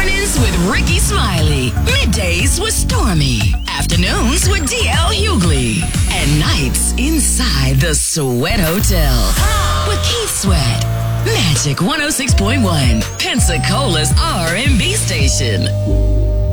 Mornings with Ricky Smiley. Middays with Stormy. Afternoons with DL Hughley. And nights inside the Sweat Hotel with Keith Sweat. Magic 106.1, Pensacola's R&B station.